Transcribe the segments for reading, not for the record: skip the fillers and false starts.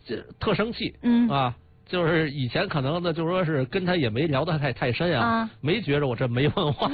这特生气， 啊。 就是以前可能呢，就说是跟他也没聊得太深啊，没觉着我这没文化。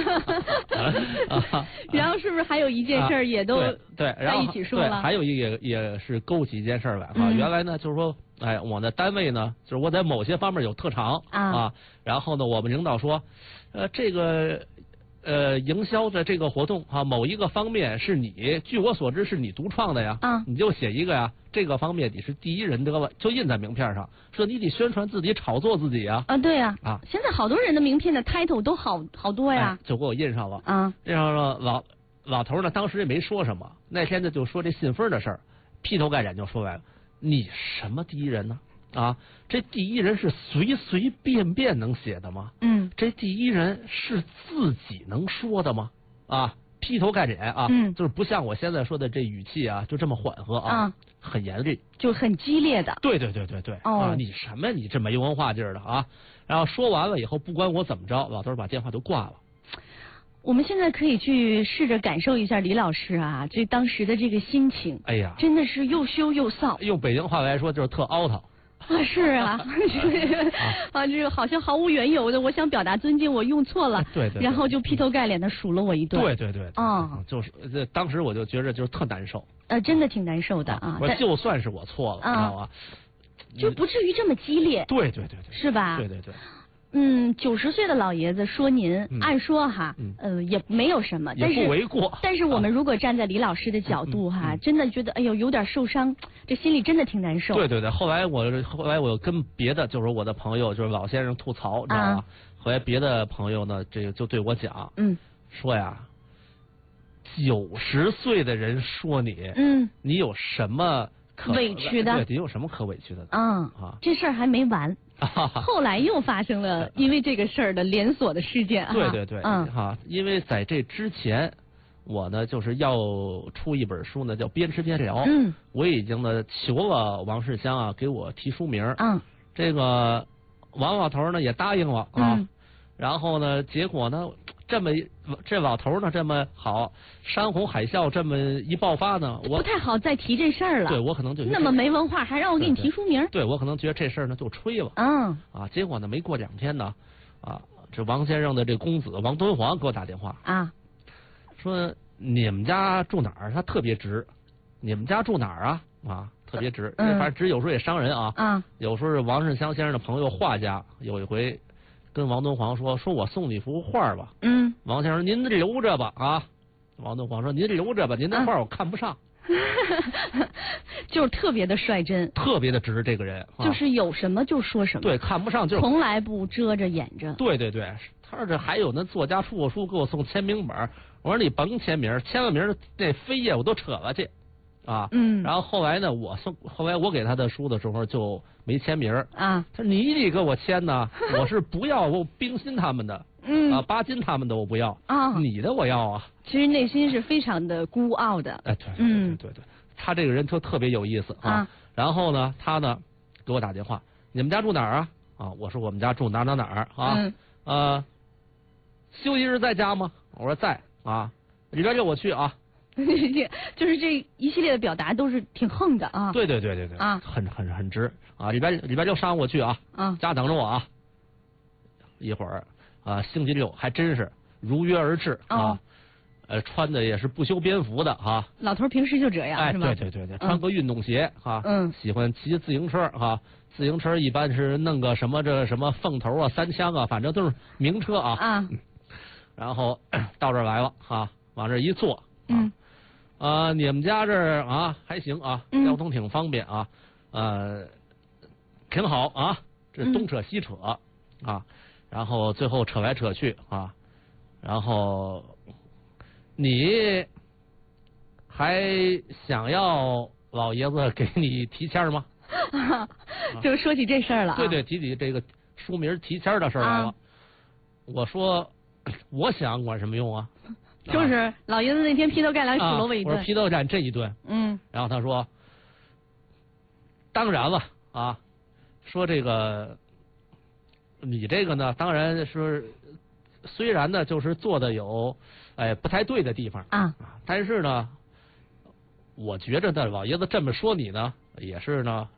然后是不是还有一件事也都对， 在一起说了？ 对，还有一个也是勾起一件事来啊。原来呢，就是说，哎，我的单位呢，就是我在某些方面有特长啊。然后呢，我们领导说，这个营销的这个活动啊，某一个方面是你，据我所知是你独创的呀，你就写一个呀。这个方面你是第一人得了，就印在名片上，说你得宣传自己，炒作自己啊。 对呀。现在好多人的名片的 title 都好多呀。 就给我印上了。印上了，老头呢，当时也没说什么。那天呢，就说这信封的事儿，劈头盖脸就说来了。你什么第一人呢？这第一人是随随便便能写的吗？这第一人是自己能说的吗？劈头盖脸就是不像我现在说的这语气就这么缓和很严厉， 就很激烈的。 对。你什么？你这没文化劲儿的啊！然后说完了以后，不管我怎么着，老头把电话就挂了。 我们现在可以去试着感受一下李老师这当时的这个心情。 哎呀， 真的是又羞又臊。 用北京话来说，就是特凹腾。 是这个好像毫无缘由的，我想表达尊敬，我用错了， 对， 然后就劈头盖脸的数了我一顿， 对，就是当时我就觉着就是特难受， 真的挺难受的我就算是我错了，知道吗？ 就不至于这么激烈， 对， 是吧？ 对。 90岁的老爷子说您，按说也没有什么， 也不为过。 但是我们如果站在李老师的角度真的觉得哎呦有点受伤，这心里真的挺难受。 对。后来我跟别的就是我的朋友就是老先生吐槽，知道吗？后来别的朋友呢，这个就对我讲，说呀，90岁的人说你，你有什么委屈的？ 对，你有什么可委屈的？ 这事儿还没完。后来又发生了因为这个事儿的连锁的事件。 对，因为在这之前，我呢就是要出一本书呢，叫《边吃边聊》。我已经呢求了王世襄给我提书名。这个王老头呢也答应了然后呢，结果呢，这老头呢这么好，山洪海啸这么一爆发呢，我不太好再提这事儿了。 对，我可能就那么没文化，还让我给你提书名。 对，我可能觉得这事儿呢就吹了。结果呢没过2天呢，这王先生的这公子王敦煌给我打电话说你们家住哪儿？他特别直，你们家住哪儿特别直，反正直有时候也伤人有时候是王世襄先生的朋友画家，有一回跟王敦煌说我送你一幅画吧。王先生您留着吧王敦煌说您留着吧，您那画我看不上。 就是特别的率真， 特别的直，这个人就是有什么就说什么。 对，看不上就从来不遮着掩着。 对，他说这还有那作家出过书给我送签名本，我说你甭签名，签了名那扉页我都扯了去然后后来呢，后来我给他的书的时候就没签名他说你得给我签呢，我是不要我冰心他们的巴金他们的我不要你的我要其实内心是非常的孤傲的。 对，他这个人就特别有意思然后呢，他呢给我打电话，你们家住哪儿我说我们家住哪儿休息日在家吗？我说在里边叫我去就是这一系列的表达都是挺横的对，很直里边就上我去家等着我一会儿星期六还真是如约而至穿的也是不修边幅的老头平时就这样是吧？ 对，穿个运动鞋喜欢骑自行车自行车一般是弄个什么凤头三枪反正都是名车然后到这儿来了往这一坐你们家这儿还行交通挺方便挺好这东扯西扯然后最后扯来扯去然后你还想要老爷子给你提签吗？ 就说起这事儿了对，提起这个书名提签的事儿来了我说我想管什么用就是老爷子那天劈头盖脸数了我一顿我说劈头盖脸这一顿然后他说当然了说这个你这个呢当然是虽然呢就是做的有不太对的地方但是呢我觉着呢老爷子这么说你呢也是呢